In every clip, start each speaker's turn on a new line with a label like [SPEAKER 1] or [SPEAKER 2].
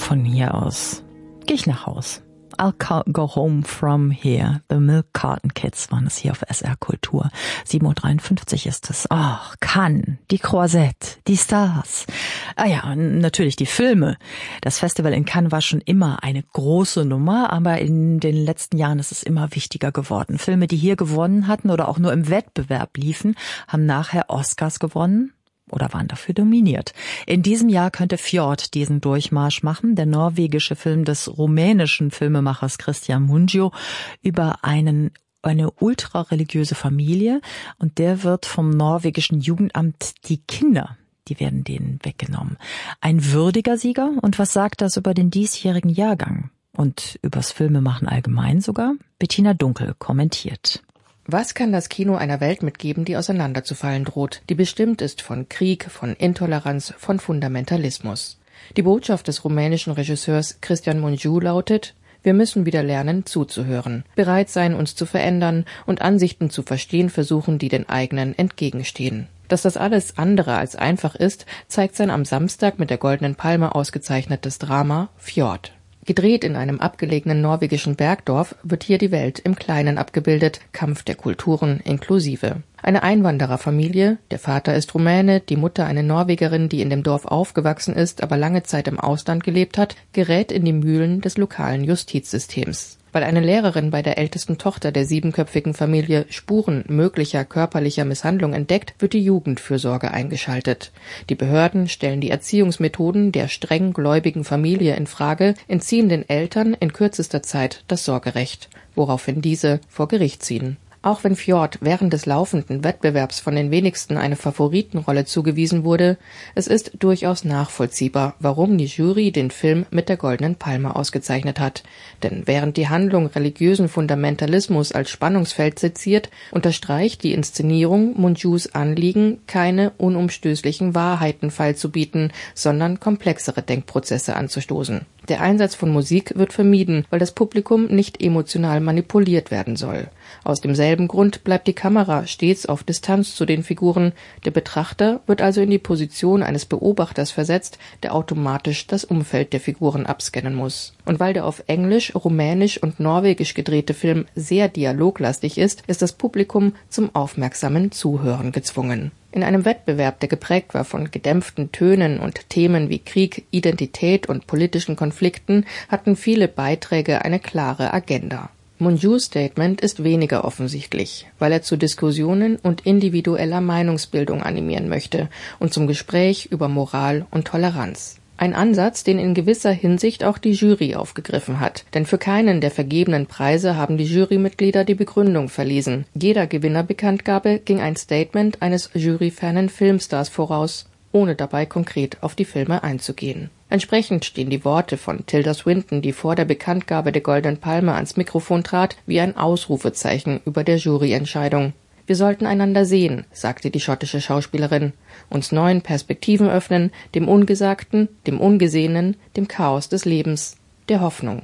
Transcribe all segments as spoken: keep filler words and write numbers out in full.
[SPEAKER 1] von hier aus gehe ich nach Haus. I'll go home from here. The Milk Carton Kids waren es hier auf S R Kultur. sieben Uhr dreiundfünfzig ist es. Ach, Cannes, die Croisette, die Stars. Ah ja, natürlich die Filme. Das Festival in Cannes war schon immer eine große Nummer, aber in den letzten Jahren ist es immer wichtiger geworden. Filme, die hier gewonnen hatten oder auch nur im Wettbewerb liefen, haben nachher Oscars gewonnen oder waren dafür dominiert. In diesem Jahr könnte Fjord diesen Durchmarsch machen, der norwegische Film des rumänischen Filmemachers Cristian Mungiu über einen eine ultrareligiöse Familie, und der wird vom norwegischen Jugendamt die Kinder, die werden denen weggenommen. Ein würdiger Sieger, und was sagt das über den diesjährigen Jahrgang? Und übers Filmemachen allgemein sogar? Bettina Dunkel kommentiert.
[SPEAKER 2] Was kann das Kino einer Welt mitgeben, die auseinanderzufallen droht, die bestimmt ist von Krieg, von Intoleranz, von Fundamentalismus? Die Botschaft des rumänischen Regisseurs Cristian Mungiu lautet: Wir müssen wieder lernen, zuzuhören, bereit sein, uns zu verändern und Ansichten zu verstehen versuchen, die den eigenen entgegenstehen. Dass das alles andere als einfach ist, zeigt sein am Samstag mit der Goldenen Palme ausgezeichnetes Drama Fjord. Gedreht in einem abgelegenen norwegischen Bergdorf wird hier die Welt im Kleinen abgebildet, Kampf der Kulturen inklusive. Eine Einwandererfamilie, der Vater ist Rumäne, die Mutter eine Norwegerin, die in dem Dorf aufgewachsen ist, aber lange Zeit im Ausland gelebt hat, gerät in die Mühlen des lokalen Justizsystems. Weil eine Lehrerin bei der ältesten Tochter der siebenköpfigen Familie Spuren möglicher körperlicher Misshandlung entdeckt, wird die Jugendfürsorge eingeschaltet. Die Behörden stellen die Erziehungsmethoden der streng gläubigen Familie in Frage, entziehen den Eltern in kürzester Zeit das Sorgerecht, woraufhin diese vor Gericht ziehen. Auch wenn Fjord während des laufenden Wettbewerbs von den wenigsten eine Favoritenrolle zugewiesen wurde, es ist durchaus nachvollziehbar, warum die Jury den Film mit der Goldenen Palme ausgezeichnet hat. Denn während die Handlung religiösen Fundamentalismus als Spannungsfeld seziert, unterstreicht die Inszenierung Mungius Anliegen, keine unumstößlichen Wahrheiten feilzubieten, sondern komplexere Denkprozesse anzustoßen. Der Einsatz von Musik wird vermieden, weil das Publikum nicht emotional manipuliert werden soll. Aus demselben Grund bleibt die Kamera stets auf Distanz zu den Figuren. Der Betrachter wird also in die Position eines Beobachters versetzt, der automatisch das Umfeld der Figuren abscannen muss. Und weil der auf Englisch, Rumänisch und Norwegisch gedrehte Film sehr dialoglastig ist, ist das Publikum zum aufmerksamen Zuhören gezwungen. In einem Wettbewerb, der geprägt war von gedämpften Tönen und Themen wie Krieg, Identität und politischen Konflikten, hatten viele Beiträge eine klare Agenda. Mungius Statement ist weniger offensichtlich, weil er zu Diskussionen und individueller Meinungsbildung animieren möchte und zum Gespräch über Moral und Toleranz. Ein Ansatz, den in gewisser Hinsicht auch die Jury aufgegriffen hat. Denn für keinen der vergebenen Preise haben die Jurymitglieder die Begründung verlesen. Jeder Gewinnerbekanntgabe ging ein Statement eines juryfernen Filmstars voraus, ohne dabei konkret auf die Filme einzugehen. Entsprechend stehen die Worte von Tilda Swinton, die vor der Bekanntgabe der Goldenen Palme ans Mikrofon trat, wie ein Ausrufezeichen über der Juryentscheidung. Wir sollten einander sehen, sagte die schottische Schauspielerin, uns neuen Perspektiven öffnen, dem Ungesagten, dem Ungesehenen, dem Chaos des Lebens, der Hoffnung.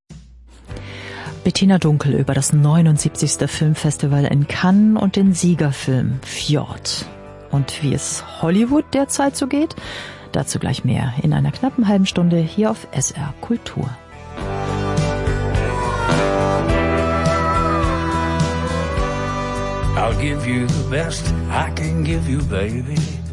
[SPEAKER 1] Bettina Dunkel über das neunundsiebzigste Filmfestival in Cannes und den Siegerfilm Fjord. Und wie es Hollywood derzeit so geht, dazu gleich mehr in einer knappen halben Stunde hier auf S R Kultur.
[SPEAKER 3] I'll give you the best I can give you, baby.